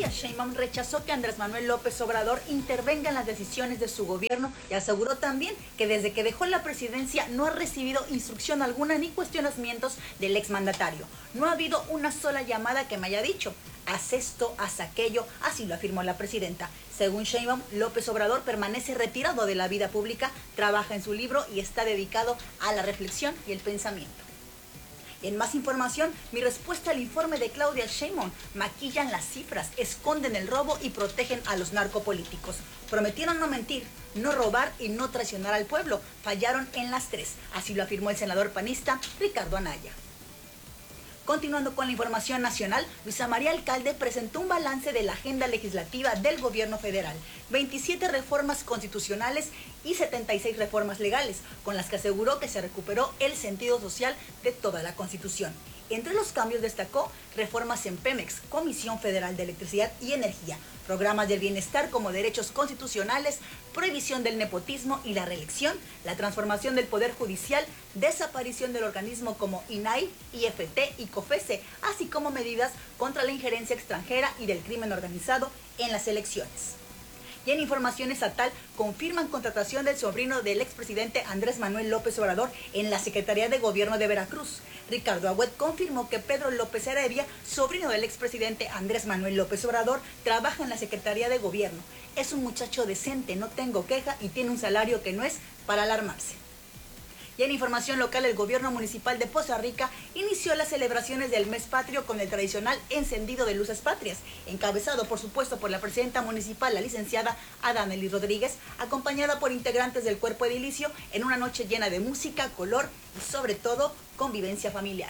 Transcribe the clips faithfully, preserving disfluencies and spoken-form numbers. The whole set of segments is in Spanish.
Claudia Sheinbaum rechazó que Andrés Manuel López Obrador intervenga en las decisiones de su gobierno y aseguró también que desde que dejó la presidencia no ha recibido instrucción alguna ni cuestionamientos del exmandatario. No ha habido una sola llamada que me haya dicho: haz esto, haz aquello, así lo afirmó la presidenta. Según Sheinbaum, López Obrador permanece retirado de la vida pública, trabaja en su libro y está dedicado a la reflexión y el pensamiento. En más información, mi respuesta al informe de Claudia Sheinbaum: maquillan las cifras, esconden el robo y protegen a los narcopolíticos. Prometieron no mentir, no robar y no traicionar al pueblo. Fallaron en las tres, así lo afirmó el senador panista Ricardo Anaya. Continuando con la información nacional, Luisa María Alcalde presentó un balance de la agenda legislativa del gobierno federal, veintisiete reformas constitucionales y setenta y seis reformas legales, con las que aseguró que se recuperó el sentido social de toda la Constitución. Entre los cambios destacó reformas en Pemex, Comisión Federal de Electricidad y Energía, programas del bienestar como derechos constitucionales, prohibición del nepotismo y la reelección, la transformación del Poder Judicial, desaparición del organismo como I N A I, I F T y COFESE, así como medidas contra la injerencia extranjera y del crimen organizado en las elecciones. Y en información estatal, confirman contratación del sobrino del expresidente Andrés Manuel López Obrador en la Secretaría de Gobierno de Veracruz. Ricardo Agüed confirmó que Pedro López Heredia, sobrino del expresidente Andrés Manuel López Obrador, trabaja en la Secretaría de Gobierno. Es un muchacho decente, no tengo queja y tiene un salario que no es para alarmarse. Y en información local, el gobierno municipal de Poza Rica inició las celebraciones del mes patrio con el tradicional encendido de luces patrias, encabezado por supuesto por la presidenta municipal, la licenciada Adamelly Rodríguez, acompañada por integrantes del cuerpo edilicio en una noche llena de música, color y sobre todo convivencia familiar.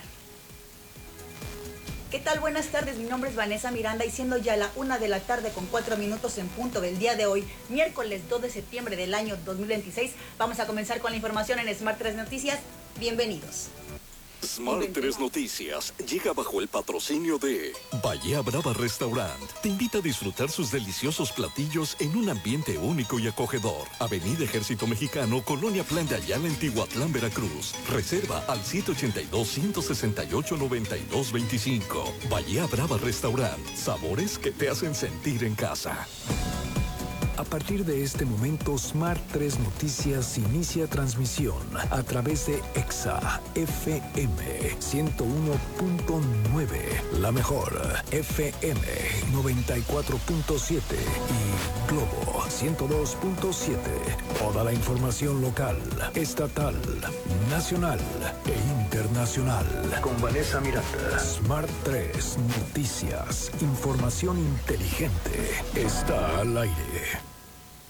¿Qué tal? Buenas tardes, mi nombre es Vanessa Miranda y siendo ya la una de la tarde con cuatro minutos en punto del día de hoy, miércoles dos de septiembre del año dos mil veintiséis, vamos a comenzar con la información en Smart tres Noticias. Bienvenidos. Smart tres Noticias llega bajo el patrocinio de Bahía Brava Restaurant. Te invita a disfrutar sus deliciosos platillos en un ambiente único y acogedor. Avenida Ejército Mexicano, Colonia Plan de Ayala, en Tihuatlán, Veracruz. Reserva al siete ochenta y dos, ciento sesenta y ocho, noventa y dos veinticinco. Bahía Brava Restaurant. Sabores que te hacen sentir en casa. A partir de este momento, Smart tres Noticias inicia transmisión a través de Exa F M ciento uno punto nueve, la mejor F M noventa y cuatro punto siete y Globo ciento dos punto siete. Toda la información local, estatal, nacional e internacional. Con Vanessa Miranda. Smart tres Noticias. Información inteligente. Está al aire.